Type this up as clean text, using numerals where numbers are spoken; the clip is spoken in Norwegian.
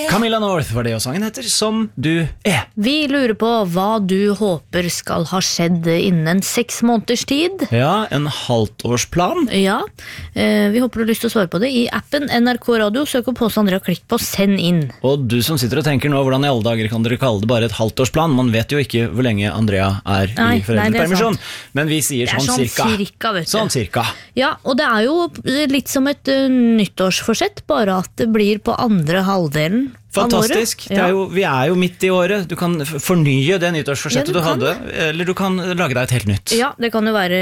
Camilla North var det, og sangen heter Som du er. Vi lurer på hva du håper skal ha skjedd innen 6 måneders tid. Ja, en halvtårsplan. Ja, vi håper du har lyst til å svare på det. I appen NRK Radio, søk opp Pål André og klikk på Send inn. Og du som sitter og tenker nå, hvordan i alle dager kan dere kalle det bare et halvtårsplan? Man vet jo ikke hvor lenge Andrea er i foreldrepermisjon. Men vi sier sånn cirka. Vet du. Sånn cirka. Ja, og det er jo litt som et nyttårsforsett, bare at det blir på andre halvdelen. Fantastisk. Vi er jo midt i året. Du kan fornye det nyttårsforsettet du hadde, eller du kan lage deg et helt nytt. Ja, det kan jo være